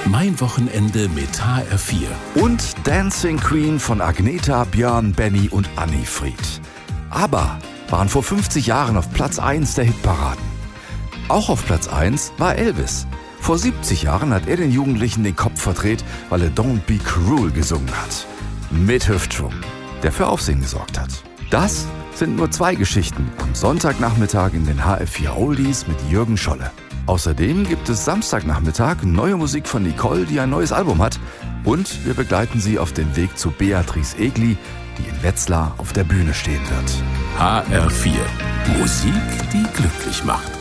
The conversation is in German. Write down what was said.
Mein Wochenende mit HR4. Und Dancing Queen von Agneta, Björn, Benny und Anni Fried. ABBA waren vor 50 Jahren auf Platz 1 der Hitparaden. Auch auf Platz 1 war Elvis. Vor 70 Jahren hat er den Jugendlichen den Kopf verdreht, weil er Don't Be Cruel gesungen hat. Mit Hüftschwung, der für Aufsehen gesorgt hat. Das sind nur 2 Geschichten am Sonntagnachmittag in den HR4 Oldies mit Jürgen Scholle. Außerdem gibt es Samstagnachmittag neue Musik von Nicole, die ein neues Album hat. Und wir begleiten Sie auf dem Weg zu Beatrice Egli, die in Wetzlar auf der Bühne stehen wird. HR4. Musik, die glücklich macht.